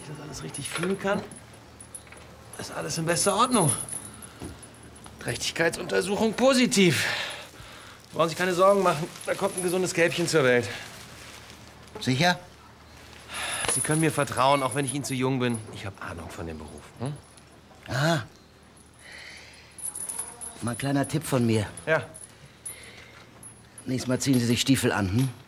ich das alles richtig fühlen kann, ist alles in bester Ordnung. Trächtigkeitsuntersuchung positiv. Brauchen sich keine Sorgen machen, da kommt ein gesundes Kälbchen zur Welt. Sicher? Sie können mir vertrauen, auch wenn ich Ihnen zu jung bin. Ich habe Ahnung von dem Beruf. Hm? Ah. Mal ein kleiner Tipp von mir. Ja. Nächstes Mal ziehen Sie sich Stiefel an, hm?